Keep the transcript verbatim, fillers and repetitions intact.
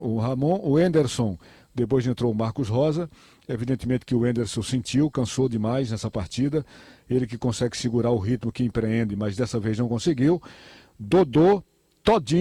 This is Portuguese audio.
o Ramon, o Enderson, depois entrou o Marcos Rosa. Evidentemente que o Enderson sentiu, cansou demais nessa partida. Ele que consegue segurar o ritmo que empreende, mas dessa vez não conseguiu. Dodô, Todinho.